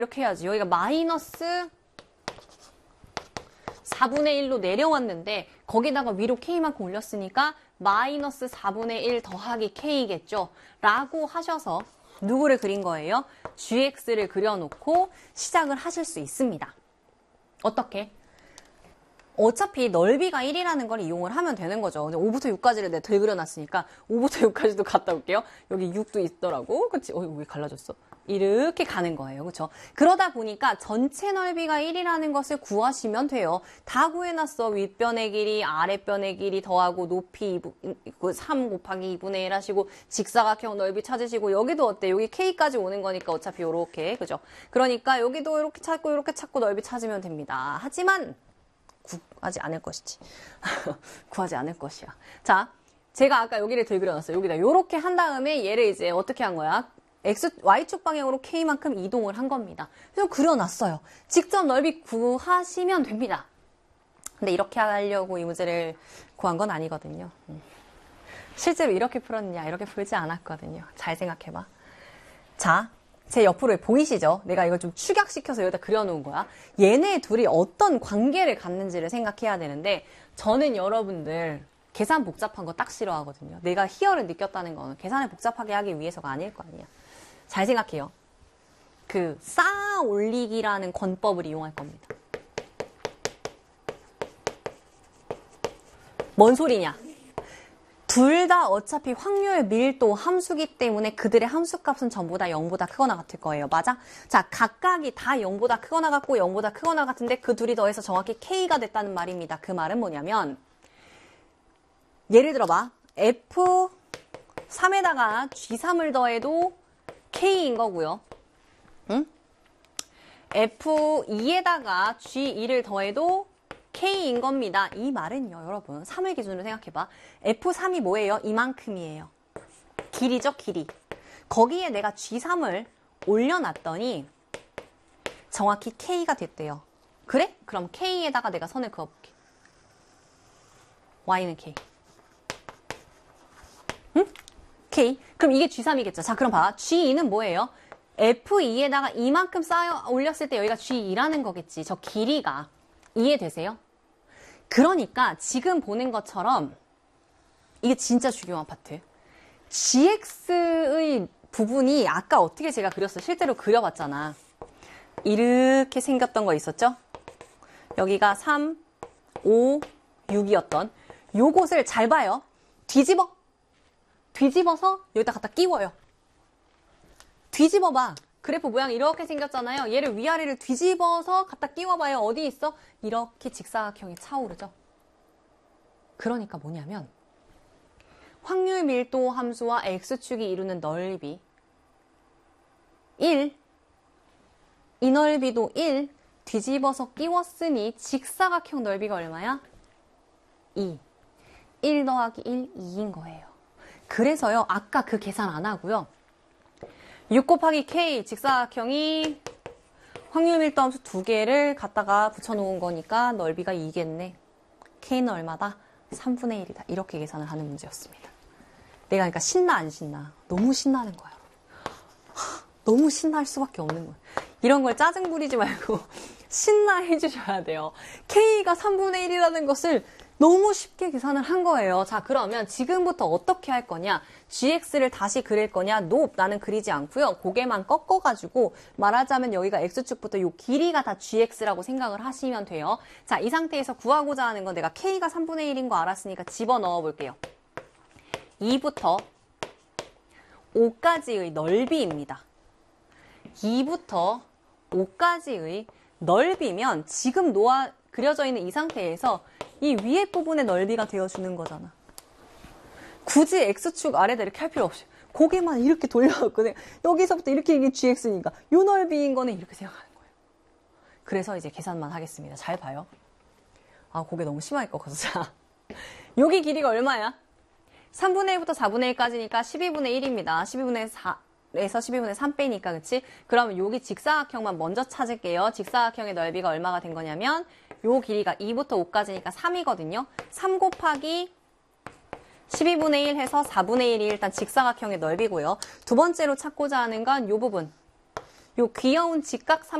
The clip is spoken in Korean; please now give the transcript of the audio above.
이렇게 해야지. 여기가 마이너스 4분의 1로 내려왔는데 거기다가 위로 K만큼 올렸으니까 마이너스 4분의 1 더하기 K겠죠. 라고 하셔서 누구를 그린 거예요? GX를 그려놓고 시작을 하실 수 있습니다. 어떻게? 어차피 넓이가 1이라는 걸 이용을 하면 되는 거죠. 5부터 6까지를 내가 덜 그려놨으니까 5부터 6까지도 갔다 올게요. 여기 6도 있더라고. 그치? 왜 갈라졌어? 이렇게 가는 거예요. 그쵸? 그러다 보니까 전체 넓이가 1이라는 것을 구하시면 돼요. 다 구해놨어. 윗변의 길이, 아랫변의 길이 더하고 높이 3 곱하기 2분의 1 하시고 직사각형 넓이 찾으시고 여기도 어때? 여기 K까지 오는 거니까 어차피 요렇게. 그죠? 그러니까 여기도 이렇게 찾고 넓이 찾으면 됩니다. 하지만 구하지 않을 것이지. 구하지 않을 것이야. 자, 제가 아까 여기를 덜 그려놨어요. 여기다 요렇게 한 다음에 얘를 이제 어떻게 한 거야? Y축 방향으로 K만큼 이동을 한 겁니다. 그래서 그려놨어요. 직접 넓이 구하시면 됩니다. 근데 이렇게 하려고 이 문제를 구한 건 아니거든요. 실제로 이렇게 풀었느냐, 이렇게 풀지 않았거든요. 잘 생각해봐. 자, 제 옆으로 보이시죠? 내가 이걸 좀 축약시켜서 여기다 그려놓은 거야. 얘네 둘이 어떤 관계를 갖는지를 생각해야 되는데 저는 여러분들 계산 복잡한 거 딱 싫어하거든요. 내가 희열을 느꼈다는 거는 계산을 복잡하게 하기 위해서가 아닐 거 아니야. 잘 생각해요. 그 쌓아 올리기라는 권법을 이용할 겁니다. 뭔 소리냐? 둘 다 어차피 확률 밀도 함수기 때문에 그들의 함수값은 전부 다 0보다 크거나 같을 거예요. 맞아? 자, 각각이 다 0보다 크거나 같고 0보다 크거나 같은데 그 둘이 더해서 정확히 K가 됐다는 말입니다. 그 말은 뭐냐면 예를 들어봐. F3에다가 G3을 더해도 K인 거고요. 응? F2에다가 G2를 더해도 K인 겁니다. 이 말은요, 여러분. 3을 기준으로 생각해봐. F3이 뭐예요? 이만큼이에요. 길이죠, 길이. 거기에 내가 G3을 올려놨더니 정확히 K가 됐대요. 그래? 그럼 K에다가 내가 선을 그어볼게. Y는 K. 응? K. 그럼 이게 G3이겠죠. 자, 그럼 봐. G2는 뭐예요? F2에다가 이만큼 쌓여 올렸을 때 여기가 G2라는 거겠지. 저 길이가. 이해되세요? 그러니까 지금 보는 것처럼 이게 진짜 중요한 파트. GX의 부분이 아까 어떻게 제가 그렸어요? 실제로 그려봤잖아. 이렇게 생겼던 거 있었죠? 여기가 3, 5, 6이었던 요것을 잘 봐요. 뒤집어서 여기다 갖다 끼워요. 뒤집어봐. 그래프 모양이 이렇게 생겼잖아요. 얘를 위아래를 뒤집어서 갖다 끼워봐요. 어디 있어? 이렇게 직사각형이 차오르죠. 그러니까 뭐냐면 확률 밀도 함수와 X축이 이루는 넓이 1, 이 넓이도 1, 뒤집어서 끼웠으니 직사각형 넓이가 얼마야? 2. 1 더하기 1, 2인 거예요. 그래서요, 아까 그 계산 안 하고요. 6 곱하기 K 직사각형이 확률 밀도 함수 2개를 갖다가 붙여놓은 거니까 넓이가 2겠네. K는 얼마다? 3분의 1이다. 이렇게 계산을 하는 문제였습니다. 내가 그러니까 신나 안 신나? 너무 신나는 거야. 너무 신날 수밖에 없는 거야. 이런 걸 짜증 부리지 말고 신나해 주셔야 돼요. K가 3분의 1이라는 것을 너무 쉽게 계산을 한 거예요. 자, 그러면 지금부터 어떻게 할 거냐? GX를 다시 그릴 거냐? Nope, 나는 그리지 않고요. 고개만 꺾어가지고 말하자면 여기가 X축부터 이 길이가 다 GX라고 생각을 하시면 돼요. 자, 이 상태에서 구하고자 하는 건 내가 K가 3분의 1인 거 알았으니까 집어넣어 볼게요. 2부터 5까지의 넓이입니다. 2부터 5까지의 넓이면 지금 그려져 있는 이 상태에서 이 위에 부분의 넓이가 되어주는 거잖아. 굳이 X축 아래다 이렇게 할 필요 없이 고개만 이렇게 돌려놓고 여기서부터 이렇게 이게 GX니까 이 넓이인 거는 이렇게 생각하는 거예요. 그래서 이제 계산만 하겠습니다. 잘 봐요. 아, 고개 너무 심하게 꺾어서. 자, 여기 길이가 얼마야? 3분의 1부터 4분의 1까지니까 12분의 1입니다. 12분의 4에서 12분의 3 빼니까, 그치? 그러면 여기 직사각형만 먼저 찾을게요. 직사각형의 넓이가 얼마가 된 거냐면 요 길이가 2부터 5까지니까 3이거든요. 3 곱하기 12분의 1 해서 4분의 1이 일단 직사각형의 넓이고요. 두 번째로 찾고자 하는 건 요 부분. 요 귀여운 직각